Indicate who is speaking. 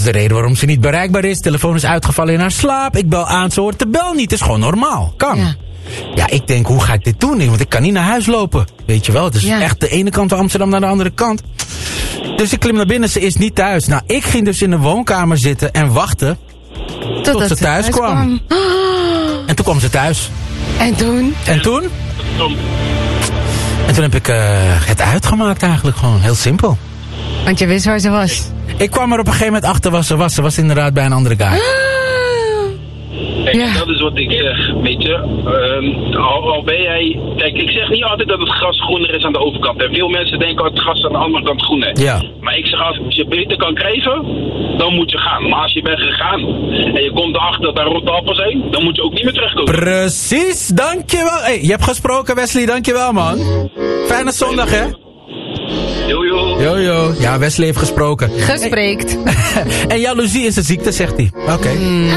Speaker 1: is de reden waarom ze niet bereikbaar is. Telefoon is uitgevallen in haar slaap. Ik bel aan, ze hoort de bel niet. Het is gewoon normaal. Kan.
Speaker 2: Ja.
Speaker 1: Ja, ik denk, hoe ga ik dit doen? Want ik kan niet naar huis lopen. Weet je wel, het is echt de ene kant van Amsterdam naar de andere kant. Dus ik klim naar binnen, ze is niet thuis. Nou, ik ging dus in de woonkamer zitten en wachten tot ze thuis kwam. En toen kwam ze thuis.
Speaker 2: En toen?
Speaker 1: En toen? En toen heb ik het uitgemaakt eigenlijk gewoon. Heel simpel.
Speaker 2: Want je wist waar ze was.
Speaker 1: Ik kwam er op een gegeven moment achter waar ze was. Ze was inderdaad bij een andere guy.
Speaker 3: Kijk, dat is wat ik zeg, weet je. Al ben jij... Kijk, ik zeg niet altijd dat het gras groener is aan de overkant. En veel mensen denken dat het gras aan de andere kant groen is.
Speaker 1: Ja.
Speaker 3: Maar ik zeg altijd, als je beter kan krijgen, dan moet je gaan. Maar als je bent gegaan en je komt erachter dat daar rotte appels zijn, dan moet je ook niet meer terugkomen.
Speaker 1: Precies, dankjewel. Hey, je hebt gesproken, Wesley, dankjewel, man. Fijne zondag, hè?
Speaker 3: Jojo.
Speaker 1: Jojo. Ja, Wesley heeft gesproken.
Speaker 2: Gespreekt.
Speaker 1: En jaloezie is een ziekte, zegt hij. Oké.